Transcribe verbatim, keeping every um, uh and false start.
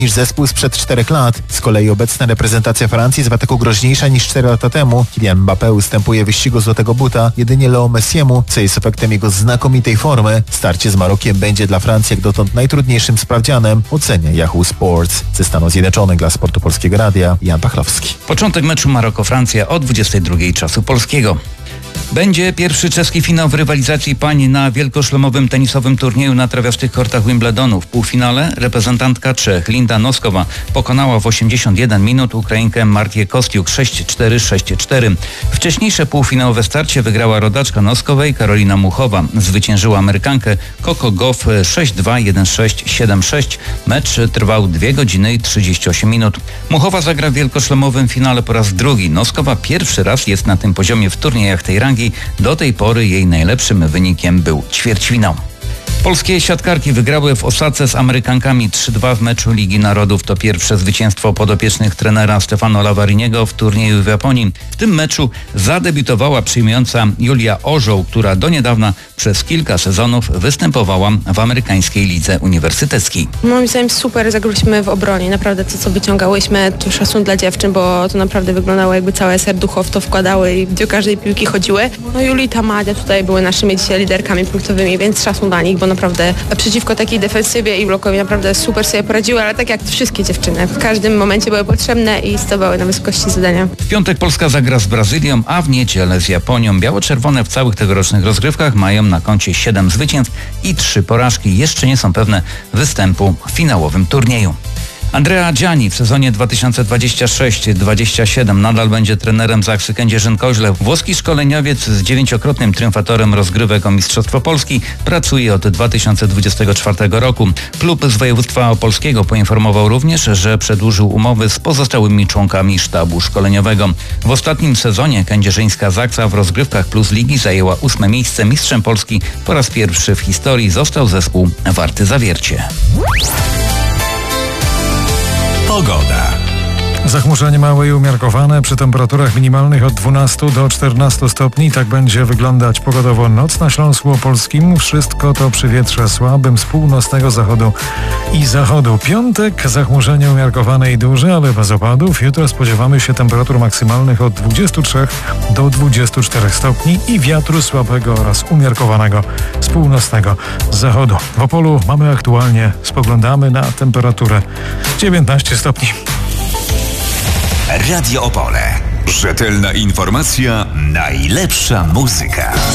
niż zespół sprzed czterech lat. Z kolei obecna reprezentacja Francji jest w ataku groźniejsza niż cztery lata temu. Kylian Mbappé ustępuje wyścigu złotego buta jedynie Leo Messiemu, co jest efektem jego znakomitej formy. Starcie z Marokiem będzie dla Francji jak dotąd najtrudniejszym sprawdzianem, ocenia Yahoo Sports. Ze Stanów Zjednoczonych dla Sportu Polskiego Radia Jan Pachlowski. Początek meczu Maroko-Francja o dwudziestej drugiej czasu polskiego. Będzie pierwszy czeski finał w rywalizacji pań na wielkoszlemowym tenisowym turnieju na trawiastych kortach Wimbledonu. W półfinale reprezentantka Czech Linda Noskowa pokonała w osiemdziesiąt jeden minut Ukrainkę Martię Kostiuk sześć cztery sześć cztery. Wcześniejsze półfinałowe starcie wygrała rodaczka Noskowej Karolina Muchowa. Zwyciężyła Amerykankę Coco Gauff sześć dwa jeden sześć siedem sześć. Mecz trwał dwie godziny i trzydzieści osiem minut. Muchowa zagra w wielkoszlemowym finale po raz drugi. Noskowa pierwszy raz jest na tym poziomie w turniejach tej rangi. Do tej pory jej najlepszym wynikiem był ćwierćfinał. Polskie siatkarki wygrały w Osace z Amerykankami trzy dwa w meczu Ligi Narodów. To pierwsze zwycięstwo podopiecznych trenera Stefano Lavariniego w turnieju w Japonii. W tym meczu zadebiutowała przyjmująca Julia Orzeł, która do niedawna przez kilka sezonów występowała w amerykańskiej lidze uniwersyteckiej. Moim zdaniem super zagraliśmy w obronie. Naprawdę to, co wyciągałyśmy, to szacun dla dziewczyn, bo to naprawdę wyglądało jakby całe serducho w to wkładały i do każdej piłki chodziły. No Julita, Madzia tutaj były naszymi dzisiaj liderkami punktowymi, więc szacun dla nich, bo naprawdę przeciwko takiej defensywie i blokowi naprawdę super sobie poradziły, ale tak jak wszystkie dziewczyny. W każdym momencie były potrzebne i stawały na wysokości zadania. W piątek Polska zagra z Brazylią, a w niedzielę z Japonią. Biało-czerwone w całych tegorocznych rozgrywkach mają na koncie siedem zwycięstw i trzy porażki. Jeszcze nie są pewne występu w finałowym turnieju. Andrea Gianni w sezonie dwa tysiące dwudziestym szóstym dwudziestym siódmym nadal będzie trenerem Zaksy Kędzierzyn-Koźle. Włoski szkoleniowiec z dziewięciokrotnym triumfatorem rozgrywek o Mistrzostwo Polski pracuje od dwa tysiące dwudziestego czwartego roku. Klub z województwa opolskiego poinformował również, że przedłużył umowy z pozostałymi członkami sztabu szkoleniowego. W ostatnim sezonie kędzierzyńska Zaksa w rozgrywkach plus ligi zajęła ósme miejsce. Mistrzem Polski po raz pierwszy w historii został zespół Warty Zawiercie. Pogoda. Zachmurzenie małe i umiarkowane przy temperaturach minimalnych od dwunastu do czternastu stopni. Tak będzie wyglądać pogodowo noc na Śląsku Opolskim. Wszystko to przy wietrze słabym z północnego zachodu i zachodu. Piątek zachmurzenie umiarkowane i duże, ale bez opadów. Jutro spodziewamy się temperatur maksymalnych od dwudziestu trzech do dwudziestu czterech stopni i wiatru słabego oraz umiarkowanego z północnego zachodu. W Opolu mamy aktualnie, spoglądamy na temperaturę dziewiętnaście stopni. Radio Opole. Rzetelna informacja, najlepsza muzyka.